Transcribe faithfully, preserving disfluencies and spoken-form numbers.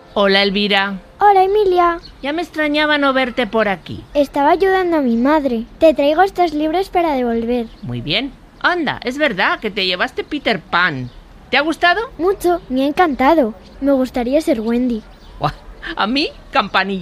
Hola, Elvira. Hola, Emilia. Ya me extrañaba no verte por aquí. Estaba ayudando a mi madre. Te traigo estos libros para devolver. Muy bien. Anda, es verdad que te llevaste Peter Pan. ¿Te ha gustado? Mucho, me ha encantado. Me gustaría ser Wendy. A mí, Campanilla.